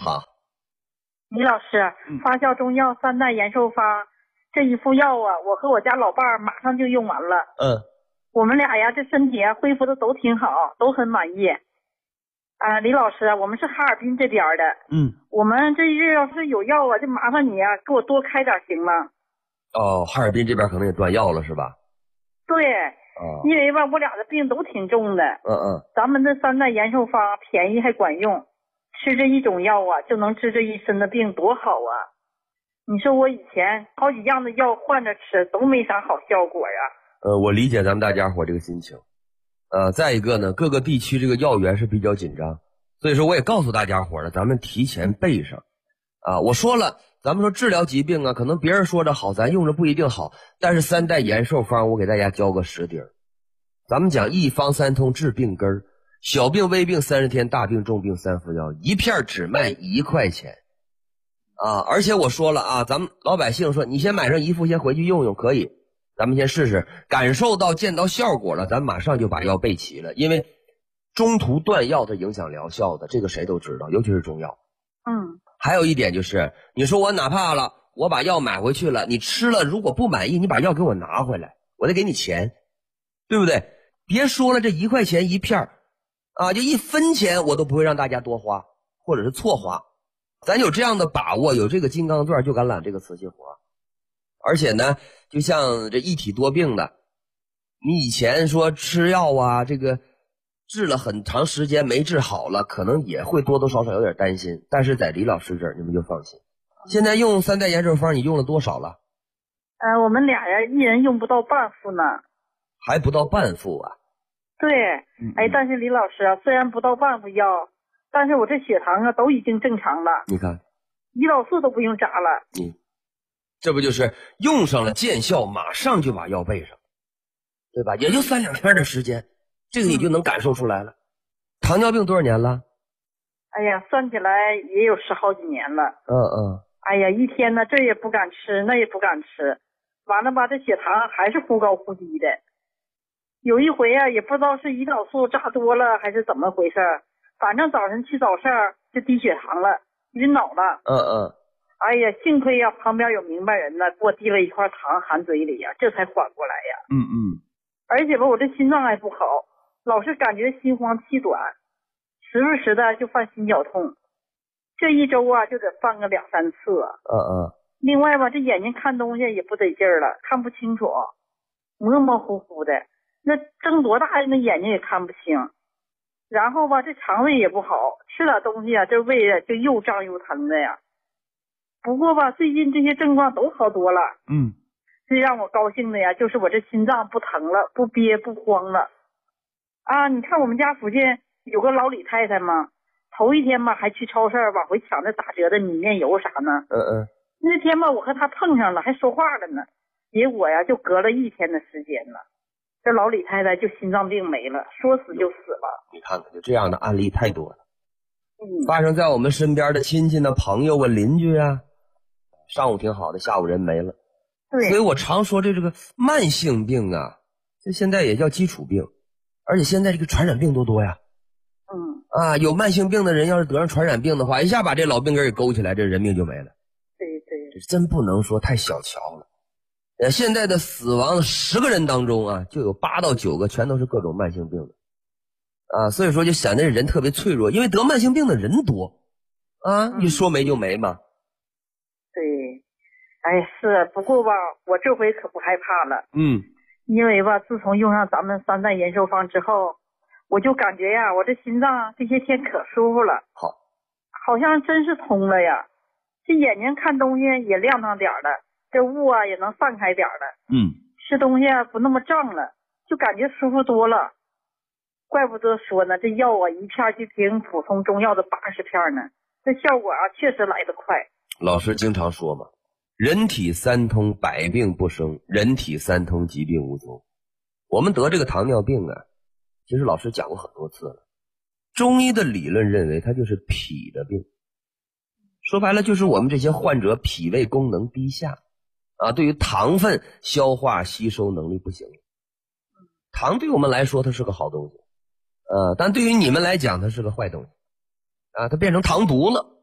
好。 李老师，发酵中药3代延寿方这一副药啊，我和我家老伴儿马上就用完了。我们俩呀，这身体啊恢复的都挺好，都很满意。李老师，我们是哈尔滨这边的。我们这日要是有药啊，就麻烦你啊，给我多开点行吗？ 哈尔滨这边可能也断药了是吧？ 对。因为吧，我俩的病都挺重的。咱们这3代延寿方便宜还管用，吃这一种药啊，就能治这一身的病，多好啊！你说我以前好几样的药换着吃，都没啥好效果呀。 我理解咱们大家伙这个心情。再一个呢，各个地区这个药源是比较紧张，所以说我也告诉大家伙了，咱们提前备上。我说了，咱们说治疗疾病啊，可能别人说着好，咱用着不一定好，但是3代延寿方我给大家教个实底儿。咱们讲一方3通治病根儿，小病微病30天，大病重病3副药，一片只卖1块钱。而且我说了啊，咱们老百姓说你先买上1副先回去用用可以，咱们先试试，感受到见到效果了，咱马上就把药备齐了。因为中途断药它影响疗效的，这个谁都知道，尤其是中药。还有一点就是，你说我哪怕了，我把药买回去了，你吃了如果不满意，你把药给我拿回来，我得给你钱，对不对？别说了，这1块钱一片就1分钱我都不会让大家多花，或者是错花。咱有这样的把握，有这个金刚钻，就敢揽这个瓷器活。而且呢，就像这一体多病的，你以前说吃药啊，这个治了很长时间没治好了，可能也会多多少少有点担心，但是在李老师这儿你们就放心。现在用3代延寿方你用了多少了？ 我们俩呀，一人用不到半副呢。 还不到半副啊？ 对。但是李老师啊，虽然不到半副药，但是我这血糖啊都已经正常了。 你看， 胰岛素都不用扎了。 这不就是用上了见效，马上就把药备上，对吧？也就3-2天的时间，这个你就能感受出来了。糖尿病多少年了？ 哎呀，算起来也有10好几年了。哎呀，一天呢这也不敢吃，那也不敢吃，完了吧，这血糖还是忽高忽低的。有一回啊，也不知道是胰岛素扎多了还是怎么回事，反正早晨去早市就低血糖了，晕倒了。哎呀，幸亏呀，旁边有明白人呢，给我递了一块糖含嘴里呀，这才缓过来呀。而且吧，我这心脏还不好，老是感觉心慌气短，时不时的就犯心绞痛，这一周啊就得犯个2-3次。另外吧，这眼睛看东西也不得劲儿了，看不清楚，模模糊糊的，那睁多大那眼睛也看不清。然后吧，这肠胃也不好，吃点东西啊，这胃啊就又胀又疼的呀。不过吧，最近这些症状都好多了。最让我高兴的呀，就是我这心脏不疼了，不憋不慌了。你看我们家附近有个老李太太嘛，头一天吧还去超市往回抢那打折的米面油啥呢。那天吧我和她碰上了，还说话了呢。结果呀就隔了1天的时间了，这老李太太就心脏病没了，说死就死了。 你看看，就这样的案例太多了。发生在我们身边的亲戚呢、朋友啊、邻居啊，上午挺好的，下午人没了。 对。 所以我常说这个慢性病啊，这现在也叫基础病，而且现在这个传染病多呀。有慢性病的人要是得上传染病的话，一下把这老病根给勾起来，这人命就没了。 对。 这真不能说太小瞧了。现在的死亡10个人当中啊，就有8到9个全都是各种慢性病的。所以说就显得人特别脆弱，因为得慢性病的人多你说没就没嘛。 对。是，不过吧，我这回可不害怕了。因为吧，自从用上咱们3代延寿方之后，我就感觉呀，我这心脏这些天可舒服了。好像真是通了呀，这眼睛看东西也亮堂点了，这雾啊也能散开点了。吃东西不那么胀了，就感觉舒服多了。怪不得说呢，这药啊一片就比普通中药的80片呢，这效果确实来得快。 老师经常说嘛，人体3通百病不生，人体3通疾病无踪。我们得这个糖尿病其实老师讲过很多次了。中医的理论认为它就是脾的病，说白了就是我们这些患者脾胃功能低下对于糖分消化吸收能力不行。糖对我们来说它是个好东西但对于你们来讲它是个坏东西它变成糖毒了。